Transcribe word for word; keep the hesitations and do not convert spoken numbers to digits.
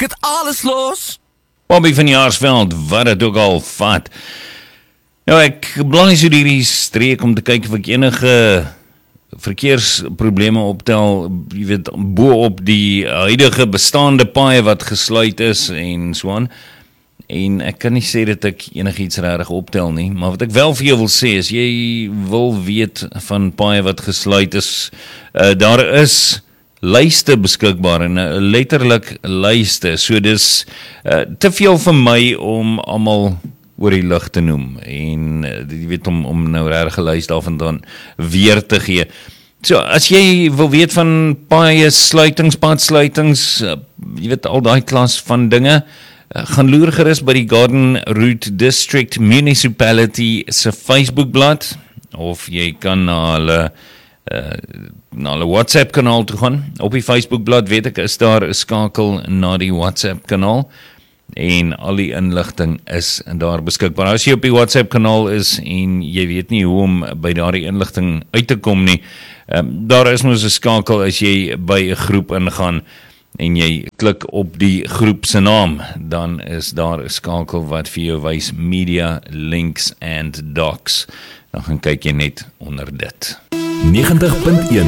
het alles los. Bobby van Jaarsveld, wat het ook al vat. Nou, ek belang so hierdie streek om te kyk of ek enige verkeersprobleme optel, jy weet, bo op die huidige bestaande paaie wat gesluit is en so aan. En ek kan nie sê dat ek enigiets regtig optel nie, maar wat ek wel vir jou wil sê is, jy wil weet van paaie wat gesluit is, uh, daar is lyste beskikbaar, en uh, letterlik lyste, so dis uh, te veel vir my om almal oor die lig te noem, en uh, jy weet, om, om nou regtig 'n lys daarvan dan weer te gee. So, as jy wil weet van paaie sluitings, paadsluitings, uh, jy weet, al daai klas van dinge, uh, gaan loer gerus by die Garden Route District Municipality se Facebookblad, of jy kan na hulle Uh, na hulle WhatsApp kanaal toe gaan. Op die Facebookblad weet ek is daar 'n skakel na die WhatsApp kanaal en al die inligting is daar beskikbaar. As jy op die WhatsApp kanaal is en jy weet nie hoe om by daardie inligting uit te kom nie, um, daar is mos 'n skakel as jy by 'n groep ingaan en jy klik op die groep se naam, dan is daar 'n skakel wat vir jou wys Media, Links and Docs. Dan gaan kyk jy net onder dit. negentig punt een